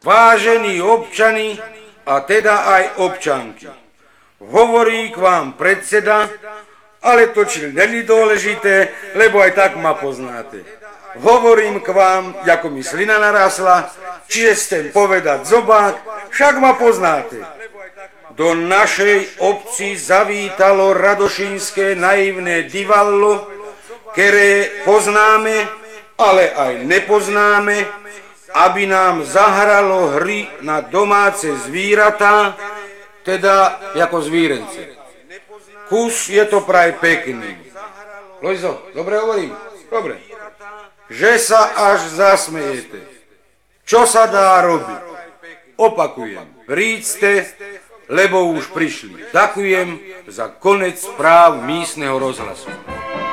vážení občani a teda aj občanky. Hovorí k vám predseda, ale to či není dôležité, lebo aj tak ma poznáte. Hovorím k vám, ako mi slina narasla, čiže chcem povedať zobák, však ma poznáte. Do našej obci zavítalo radošínske naivné divallo, ktoré poznáme, ale aj nepoznáme, aby nám zahralo hry na domáce zvíratá, teda ako zvírence. Kus je to praj pekný. Lojzo, dobre hovorím? Dobre. Že sa až zasmejete. Čo sa dá robiť? Opakujem, príďte, lebo už prišli. Ďakujem za konec správ místneho rozhlasu.